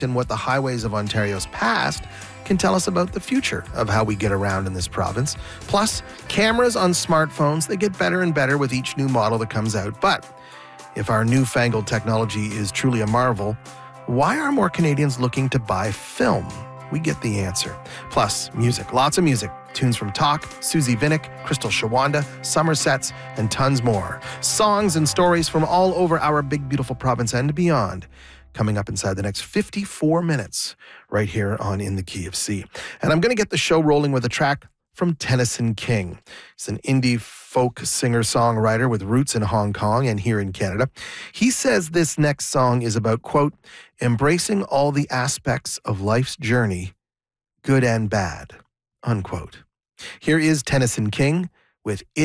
and what the highways of Ontario's past can tell us about the future of how we get around in this province. Plus, cameras on smartphones, they get better and better with each new model that comes out. But if our newfangled technology is truly a marvel, why are more Canadians looking to buy film? We get the answer. Plus, music, lots of music. Tunes from Talk, Susie Vinnick, Crystal Shawanda, Somersets, and tons more. Songs and stories from all over our big, beautiful province and beyond. Coming up inside the next 54 minutes, right here on In the Key of C. And I'm going to get the show rolling with a track from Tennyson King. He's an indie folk singer-songwriter with roots in Hong Kong and here in Canada. He says this next song is about, quote, embracing all the aspects of life's journey, good and bad, unquote. Here is Tennyson King with